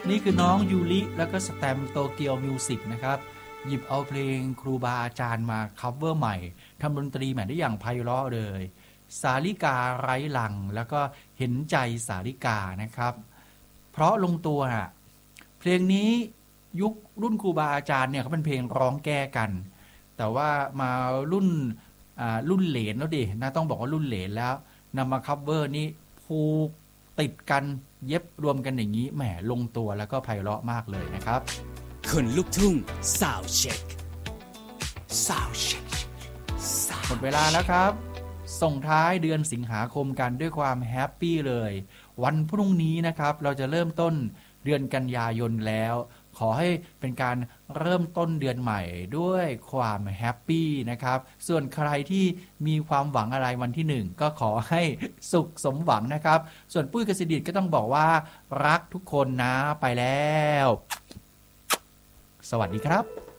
นี่คือน้องยูริแล้วก็สแตมโตเกียวมิวสิกนะครับหยิบเอาเพลงครูบาอาจารย์มาคัฟเวอร์ใหม่ทำดนตรีใหม่ได้อย่างไพเราะเลยสาลิกาไร้ลังแล้วก็เห็นใจสาลิกานะครับเพราะลงตัวอ่ะเพลงนี้ยุครุ่นครูบาอาจารย์เนี่ยเขาเป็นเพลงร้องแก้กันแต่ว่ามารุ่นเหลนแล้วดินะต้องบอกว่ารุ่นเหลนแล้วนำมาคัฟเวอร์นี่ผูกติดกันเย็บรวมกันอย่างนี้แหมลงตัวแล้วก็ไพเราะมากเลยนะครับคนลูกทุ่งซาวด์เช็คซาวด์เช็คหมดเวลาแล้วครับส่งท้ายเดือนสิงหาคมกันด้วยความแฮปปี้เลยวันพรุ่งนี้นะครับเราจะเริ่มต้นเดือนกันยายนแล้วขอให้เป็นการเริ่มต้นเดือนใหม่ด้วยความแฮปปี้นะครับส่วนใครที่มีความหวังอะไรวันที่1ก็ขอให้สุขสมหวังนะครับส่วนปุ้ยกสิดิษฐ์ก็ต้องบอกว่ารักทุกคนนะไปแล้วสวัสดีครับ